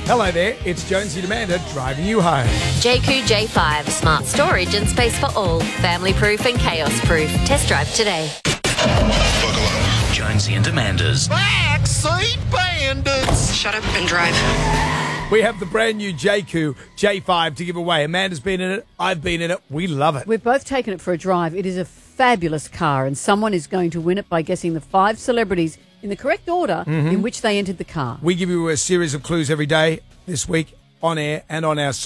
Hello there, it's Jonesy and Amanda driving you home. JQ J5, smart storage and space for all. Family proof and chaos proof. Test drive today. Buckle up. Jonesy and Amanda's Backseat Bandits. Shut up and drive. We have the brand new JQ J5 to give away. Amanda's been in it, I've been in it, we love it. We've both taken it for a drive. It is a fabulous car, and someone is going to win it by guessing the 5 celebrities in the correct order in which they entered the car. We give you a series of clues every day this week on air and on our